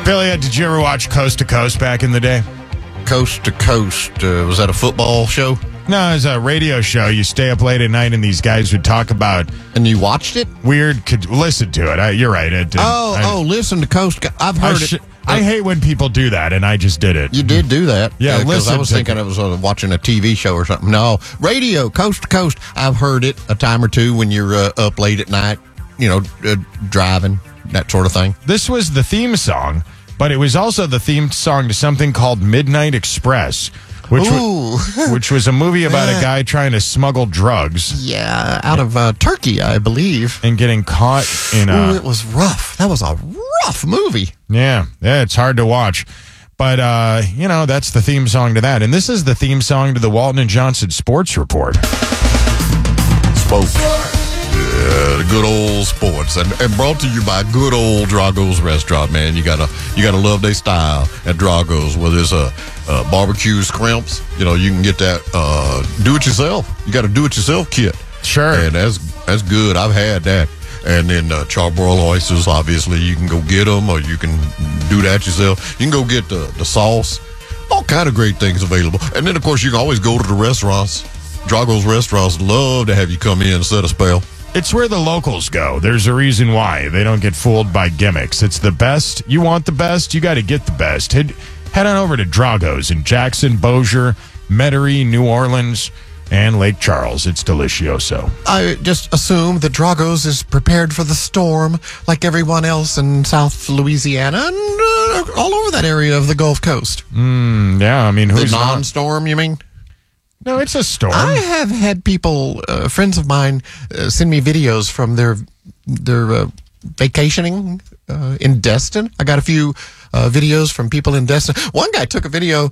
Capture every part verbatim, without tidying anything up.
Billy, did you ever watch Coast to Coast back in the day? Coast to Coast. Uh, was that a football show? No, it was a radio show. You stay up late at night and these guys would talk about... And you watched it? Weird... Could, listen to it. I, you're right. It, oh, I, oh, listen to Coast... I've heard I sh- it. I hate when people do that, and I just did it. You did do that? Yeah, Because listen I was to- thinking I was uh, watching a T V show or something. No, radio, Coast to Coast. I've heard it a time or two when you're uh, up late at night, you know, uh, driving, that sort of thing. This was the theme song, but it was also the theme song to something called Midnight Express, which, was, which was a movie about a guy trying to smuggle drugs. Yeah, out of uh, Turkey, I believe. And getting caught in a... Ooh, it was rough. That was a rough movie. Yeah, yeah, it's hard to watch. But, uh, you know, that's the theme song to that. And this is the theme song to the Walton and Johnson Sports Report. Sports. Yeah, the good old sports. And, and brought to you by good old Drago's Restaurant, man. You gotta you gotta love their style at Drago's, whether it's a, a barbecue scrimps, you know, you can get that uh, do-it-yourself. You got a do-it-yourself kit. Sure. And that's, that's good. I've had that. And then uh, charbroiled oysters, obviously, you can go get them or you can do that yourself. You can go get the, the sauce. All kind of great things available. And then, of course, you can always go to the restaurants. Drago's Restaurants love to have you come in and set a spell. It's where the locals go. There's a reason why. They don't get fooled by gimmicks. It's the best. You want the best, you got to get the best. Head, head on over to Drago's in Jackson, Bossier, Metairie, New Orleans, and Lake Charles. It's delicioso. I just assume that Drago's is prepared for the storm like everyone else in South Louisiana and uh, all over that area of the Gulf Coast. Mm, yeah, I mean, who's the not? non-storm, you mean? No, it's a storm. I have had people, uh, friends of mine, uh, send me videos from their their uh, vacationing uh, in Destin. I got a few uh, videos from people in Destin. One guy took a video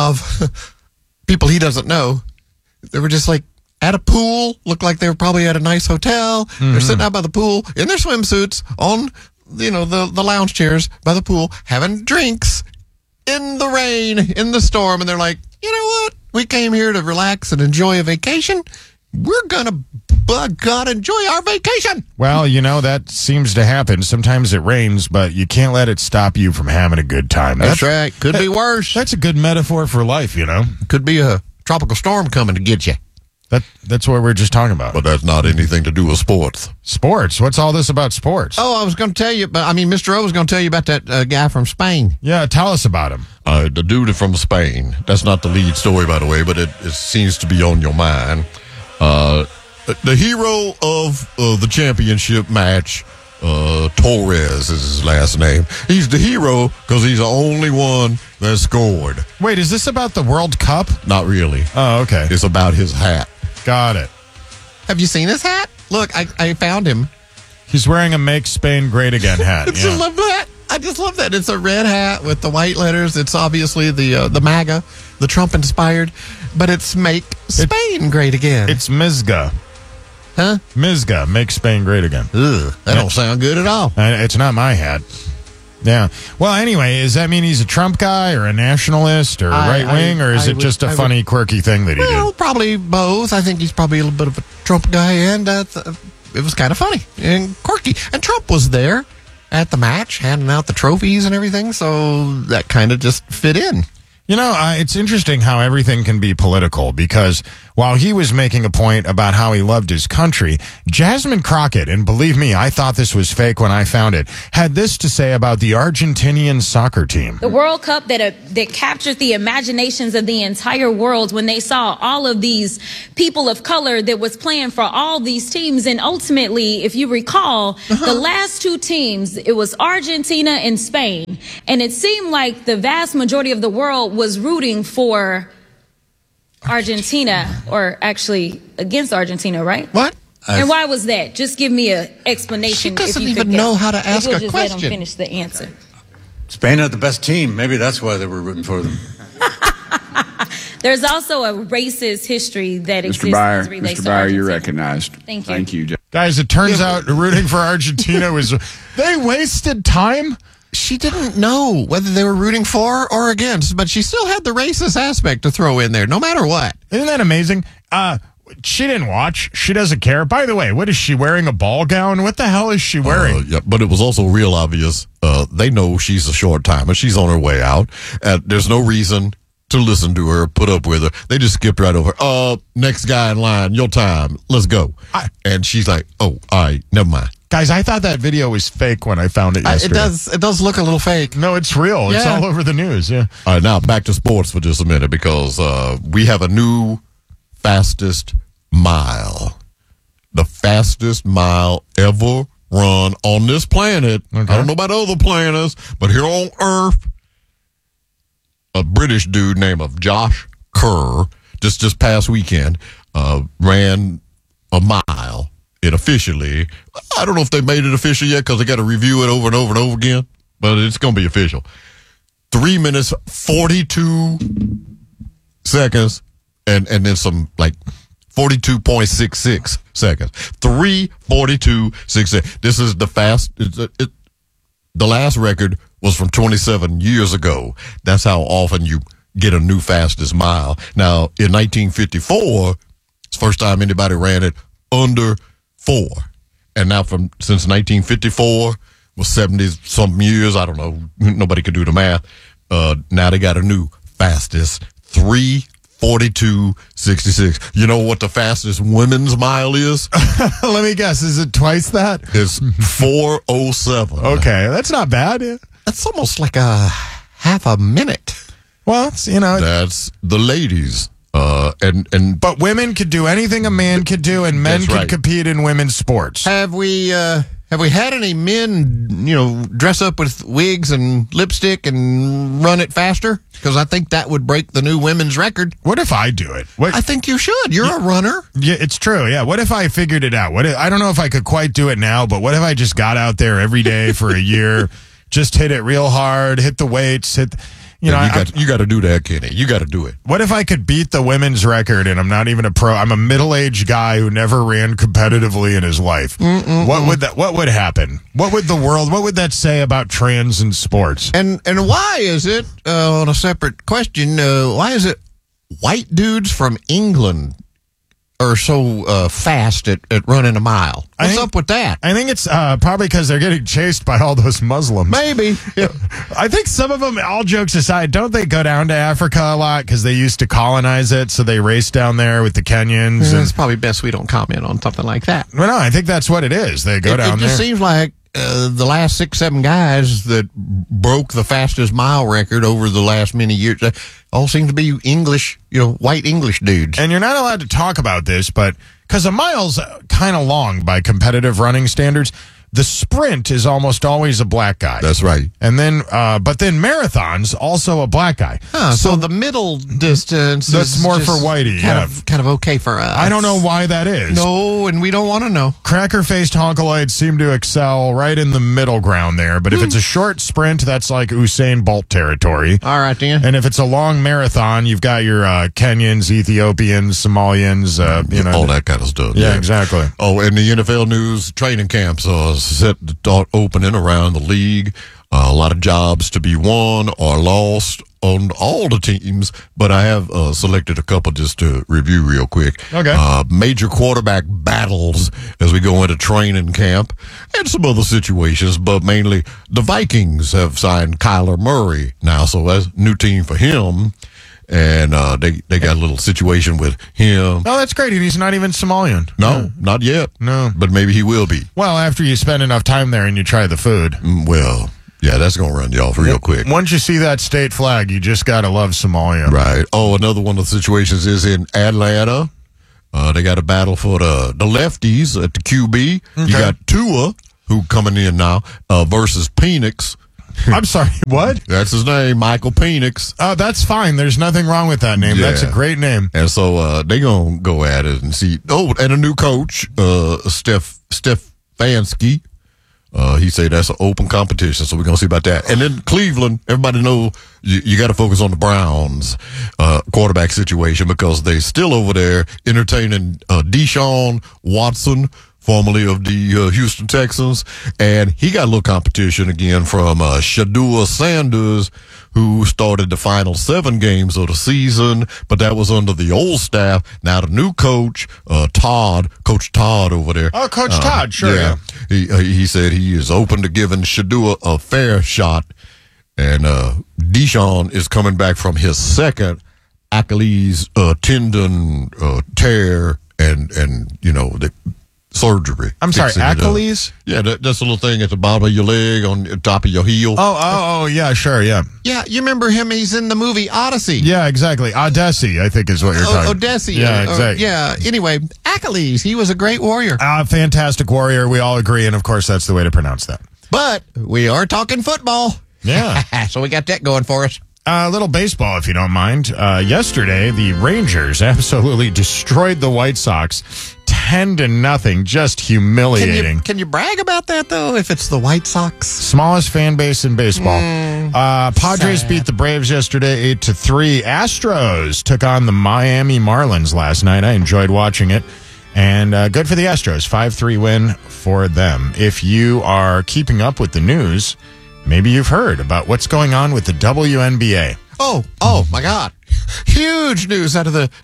of people he doesn't know. They were just like at a pool, looked like they were probably at a nice hotel. Mm-hmm. They're sitting out by the pool in their swimsuits on, you know, the, the lounge chairs by the pool, having drinks in the rain, in the storm. And they're like, you know what? We came here to relax and enjoy a vacation. We're going to, by God, enjoy our vacation. Well, you know, that seems to happen. Sometimes it rains, but you can't let it stop you from having a good time. That's, that's right. Could that, be worse. That's a good metaphor for life, you know. Could be a tropical storm coming to get you. That That's what we we're just talking about. But that's not anything to do with sports. Sports? What's all this about sports? Oh, I was going to tell you, but I mean, Mister O was going to tell you about that uh, guy from Spain. Yeah, tell us about him. Uh, the dude from Spain. That's not the lead story, by the way, but it, it seems to be on your mind. Uh, the hero of uh, the championship match, uh, Torres is his last name. He's the hero because he's the only one that scored. Wait, is this about the World Cup? Not really. Oh, okay. It's about his hat. Got it. Have you seen his hat? Look, I, I found him. He's wearing a Make Spain Great Again hat. I just yeah. love that. I just love that. It's a red hat with the white letters. It's obviously the uh, the MAGA, the Trump inspired, but it's Make Spain it, Great Again. It's M I S G A. Huh? M I S G A, Make Spain Great Again. Ugh, that yeah. don't sound good at all. Uh, it's not my hat. Yeah. Well, anyway, does that mean he's a Trump guy or a nationalist or right wing, or is I it would, just a I funny, would, quirky thing that he well, did? Well, did? probably both. I think he's probably a little bit of a Trump guy, and uh, th- it was kind of funny and quirky. And Trump was there at the match, handing out the trophies and everything, so that kind of just fit in. You know, uh, it's interesting how everything can be political, because while he was making a point about how he loved his country, Jasmine Crockett, and believe me, I thought this was fake when I found it, had this to say about the Argentinian soccer team. The World Cup that uh, that captured the imaginations of the entire world when they saw all of these people of color that was playing for all these teams. And ultimately, if you recall, uh-huh. the last two teams, it was Argentina and Spain. And it seemed like the vast majority of the world was rooting for Argentina, or actually against Argentina, right? What? I've, and why was that? Just give me an explanation. She doesn't if you even could know guess. how to ask we'll a just question. Let them finish the answer. Spain had the best team. Maybe that's why they were rooting for them. There's also a racist history that exists. Mister Byer, as relates Mister to Byer, Argentina. you're recognized. Thank you. Thank you, Jeff. Guys, it turns yeah, out rooting for Argentina was... They wasted time? She didn't know whether they were rooting for or against, but she still had the racist aspect to throw in there, no matter what. Isn't that amazing? Uh, She didn't watch. She doesn't care. By the way, what is she wearing? A ball gown? What the hell is she wearing? Uh, yeah, but it was also real obvious. Uh, they know she's a short timer. She's on her way out. And there's no reason to listen to her, put up with her. They just skipped right over. Uh, next guy in line, your time. Let's go. I, and she's like, oh, all right, never mind. Guys, I thought that video was fake when I found it I, yesterday. it does. It does look a little fake. No, it's real. It's Yeah. all over the news. Yeah. All right, now back to sports for just a minute because uh, we have a new fastest mile. The fastest mile ever run on this planet. Okay. I don't know about other planets, but here on Earth, a British dude named of Josh Kerr just just past weekend uh, ran a mile. It officially, I don't know if they made it official yet because they got to review it over and over and over again, but it's going to be official. Three minutes, forty-two seconds, and, and then some like forty-two point six six seconds. Three forty-two six six. This is the fast. It's, it, the last record was from twenty-seven years ago. That's how often you get a new fastest mile. Now, in nineteen fifty-four, it's the first time anybody ran it under four. And now from since nineteen fifty-four, was seventy something years. I don't know. Nobody could do the math. Uh, now they got a new fastest, three forty-two sixty-six. You know what the fastest women's mile is? Let me guess. Is it twice that? It's four oh seven. Okay, that's not bad. Yeah. That's almost like a half a minute. Well, it's, you know, That's the ladies. Uh, and, and but women could do anything a man could do, and men That's could right. compete in women's sports. Have we uh, have we had any men, you know, dress up with wigs and lipstick and run it faster? Because I think that would break the new women's record. What if I do it? What? I think you should. You're a runner. Yeah, it's true. Yeah. What if I figured it out? What if, I don't know if I could quite do it now, but what if I just got out there every day for a year, just hit it real hard, hit the weights, hit, you know, you I- got you got to do that, Kenny. You got to do it. what if I could beat the women's record and I'm not even a pro? I'm a middle-aged guy who never ran competitively in his life. What would that? What would happen? What would the world? What would that say about trans in sports? And and why is it, uh, on a separate question, uh, why is it white dudes from England are so uh, fast at, at running a mile? I What's think- up with that? I think it's uh, probably because they're getting chased by all those Muslims. Maybe. I think some of them, all jokes aside, don't they go down to Africa a lot because they used to colonize it, so they race down there with the Kenyans? It's And, probably best we don't comment on something like that. well, no, I think that's what it is. They go It, down it just there. seems like uh, the last six, seven guys that broke the fastest mile record over the last many years uh, all seem to be English, you know, white English dudes. And you're not allowed to talk about this, but because a mile's kind of long by competitive running standards, the sprint is almost always a black guy. That's right. And then, uh, but then marathons also a black guy. Huh, so, the middle distance That's is more just for whitey, kind yeah. of kind of okay for us. I don't know why that is. No, and we don't want to know. Cracker-faced honkaloids seem to excel right in the middle ground there. But if it's a short sprint, that's like Usain Bolt territory. All right, then. And if it's a long marathon, you've got your uh, Kenyans, Ethiopians, Somalians, uh, you know. all that kind of stuff. Yeah, exactly. Oh, in the N F L news, training camps are set to start opening around the league. Uh, a lot of jobs to be won or lost on all the teams, but I have uh, selected a couple just to review real quick. Okay. Uh, major quarterback battles as we go into training camp and some other situations, but mainly the Vikings have signed Kyler Murray now, so that's a new team for him. And uh, they, they got a little situation with him. Oh, that's great. And he's not even Somalian. No, not yet. No. But maybe he will be. Well, after you spend enough time there and you try the food. Mm, Well, yeah, that's going to run you off real quick. Once you see that state flag, you just got to love Somalia. Right. Oh, another one of the situations is in Atlanta. Uh, they got a battle for the, the lefties at the Q B. You Okay. got Tua, who coming in now, uh, versus Penix. I'm sorry, what? That's his name, Michael Penix. Oh, that's fine. There's nothing wrong with that name. That's a Yeah. great name. And so uh, they going to go at it and see. Oh, and a new coach, uh, Steph Stefanski. Uh, he said that's an open competition, so we're going to see about that. And then Cleveland, everybody know you, you got to focus on the Browns uh, quarterback situation because they still over there entertaining uh, Deshaun Watson formerly of the uh, Houston Texans, and he got a little competition again from uh, Shedeur Sanders, who started the final seven games of the season, but that was under the old staff. Now the new coach, uh, Todd, Coach Todd over there. Oh, Coach uh, Todd, sure. Yeah. He uh, he said he is open to giving Shedeur a fair shot, and uh, Deshaun is coming back from his second Achilles uh, tendon uh, tear, and and you know the surgery. I'm sorry, fixing it up. Achilles? Yeah, that, that's a little thing at the bottom of your leg, on the top of your heel. Oh, oh, oh, yeah, sure, yeah. Yeah, you remember him? He's in the movie Odyssey. Yeah, exactly. Odessi, I think is what you're O- talking Odessi. Yeah, uh, exactly. yeah. Anyway, Achilles. He was a great warrior. Uh, fantastic warrior. We all agree, and of course, that's the way to pronounce that. But we are talking football. Yeah. So we got that going for us. A uh, little baseball, if you don't mind. Uh, yesterday, the Rangers absolutely destroyed the White Sox, ten to nothing, just Can humiliating. you, can you brag about that, though, if it's the White Sox? Smallest fan base in baseball. uh, Padres sad. beat the Braves yesterday, eight to three. Astros took on the Miami Marlins last night. I enjoyed watching it. And uh, good for the Astros. five three win for them. If you are keeping up with the news, maybe you've heard about what's going on with the W N B A. Oh, oh, my God. Huge news out of the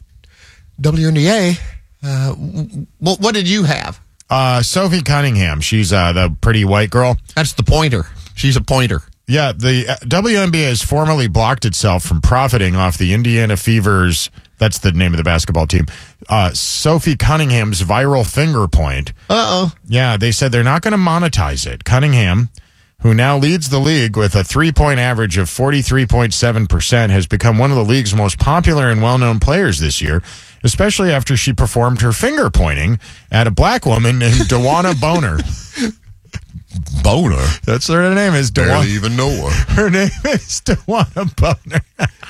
W N B A. Uh, what, what did you have? Uh, Sophie Cunningham, she's uh, the pretty white girl. That's the pointer. She's a pointer. Yeah, the uh, W N B A has formally blocked itself from profiting off the Indiana Fever's, that's the name of the basketball team, uh, Sophie Cunningham's viral finger point. Uh-oh. Yeah, they said they're not going to monetize it. Cunningham, who now leads the league with a three-point average of forty-three point seven percent, has become one of the league's most popular and well-known players this year, especially after she performed her finger pointing at a black woman named Dewana Boner. Boner. That's her name is Barely Dewana. even know her. Her name is Dewana Boner.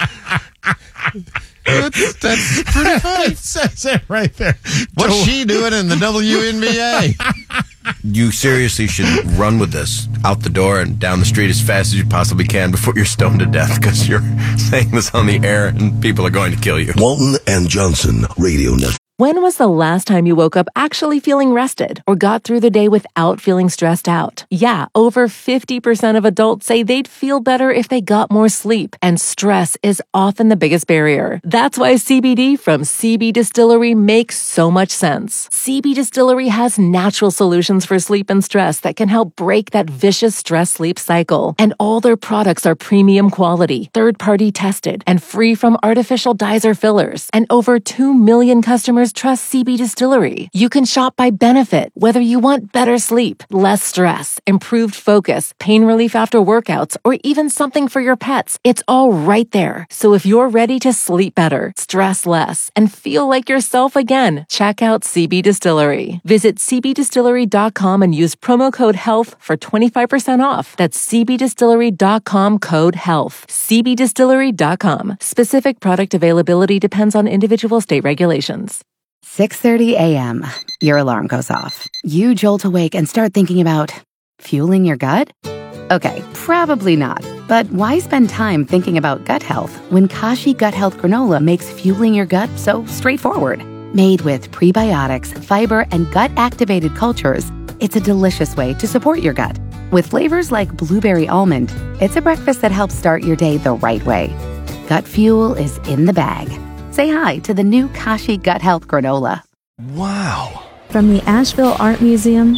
That's, that's pretty funny. It says it right there. What's De- she doing in the W N B A? You seriously should run with this out the door and down the street as fast as you possibly can before you're stoned to death, because you're saying this on the air and people are going to kill you. Walton and Johnson Radio Network. When was the last time you woke up actually feeling rested or got through the day without feeling stressed out? Yeah, over fifty percent of adults say they'd feel better if they got more sleep, and stress is often the biggest barrier. That's why C B D from C B Distillery makes so much sense. C B Distillery has natural solutions for sleep and stress that can help break that vicious stress-sleep cycle. And all their products are premium quality, third-party tested, and free from artificial dyes or fillers. And over two million customers trust C B Distillery. You can shop by benefit, whether you want better sleep, less stress, improved focus, pain relief after workouts, or even something for your pets. It's all right there. So if you're ready to sleep better, stress less, and feel like yourself again, check out C B Distillery. Visit c b distillery dot com and use promo code HEALTH for twenty-five percent off. That's c b distillery dot com code HEALTH. c b distillery dot com. Specific product availability depends on individual state regulations. six thirty a.m. Your alarm goes off. You jolt awake and start thinking about fueling your gut? Okay, probably not. But why spend time thinking about gut health when Kashi Gut Health Granola makes fueling your gut so straightforward? Made with prebiotics, fiber, and gut-activated cultures, it's a delicious way to support your gut. With flavors like blueberry almond, it's a breakfast that helps start your day the right way. Gut fuel is in the bag. Say hi to the new Kashi Gut Health Granola. Wow. From the Asheville Art Museum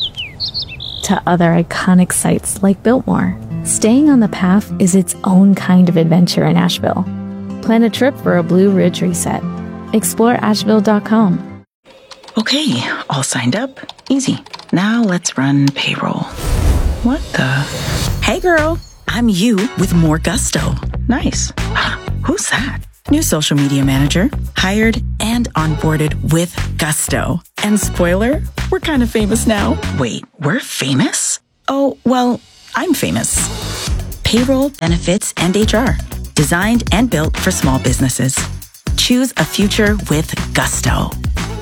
to other iconic sites like Biltmore, staying on the path is its own kind of adventure in Asheville. Plan a trip for a Blue Ridge reset. Explore asheville dot com. Okay, all signed up. Easy. Now let's run payroll. What the? Hey girl, I'm you with more gusto. Nice. Who's that? New social media manager, hired and onboarded with gusto. And spoiler, we're kind of famous now. Wait, we're famous? Oh, well, I'm famous. Payroll, benefits, and H R. Designed and built for small businesses. Choose a future with gusto.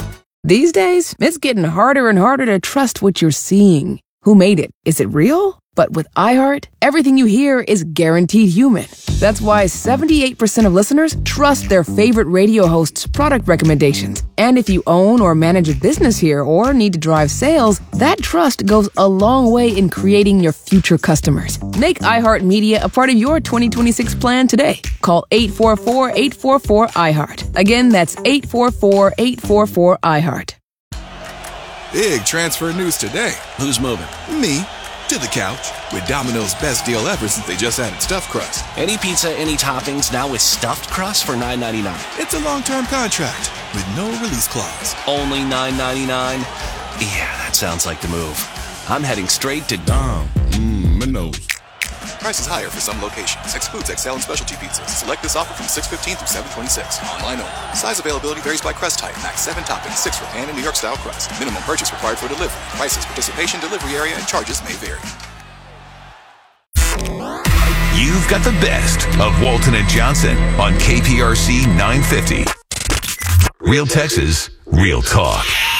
These days, it's getting harder and harder to trust what you're seeing. Who made it? Is it real? But with iHeart, everything you hear is guaranteed human. That's why seventy-eight percent of listeners trust their favorite radio host's product recommendations. And if you own or manage a business here or need to drive sales, that trust goes a long way in creating your future customers. Make iHeartMedia a part of your twenty twenty-six plan today. Call eight four four, eight four four, iHeart. Again, that's eight four four, eight four four, iHeart. Big transfer news today. Who's moving? Me. To the couch with Domino's best deal ever since they just added stuffed crust. Any pizza, any toppings, now with stuffed crust for nine ninety-nine. It's a long-term contract with no release clause. Only nine ninety-nine? Yeah, that sounds like the move. I'm heading straight to Dom. Mmm, Minos. Prices higher for some locations. Excludes X L and specialty pizzas. Select this offer from six fifteen through seven twenty-six. Online only. Size availability varies by crust type. Max seven toppings, six for pan and New York style crust. Minimum purchase required for delivery. Prices, participation, delivery area, and charges may vary. You've got the best of Walton and Johnson on K P R C nine fifty. Real Texas, real talk.